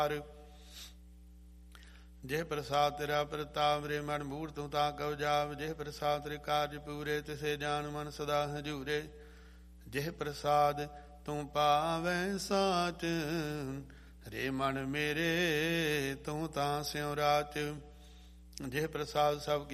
ਜਿਹ ਪ੍ਰਸਾਦ ਤੇਰਾ ਪ੍ਰਤਾਪ, ਰੇ ਮਨ ਮੂੜ ਤੂੰ ਤਾਂ ਕਉ ਜਾਵ। ਜਿਹ ਪ੍ਰਸਾਦ ਤੇਰੇ ਕਾਰਜ ਪੂਰੇ, ਤਿਸੇ ਜਾਨ ਮਨ ਸਦਾ ਹਜੂਰੇ। ਜਿਹ ਪ੍ਰਸਾਦ ਤੂੰ ਪਾਵੈ ਸਾਚ, ਰੇ ਮਨ ਮੇਰੇ ਤੂੰ ਤਾਂ ਸਿਉ ਰਾਚ। ਜਿਹ ਪ੍ਰਸਾਦ ਸਭ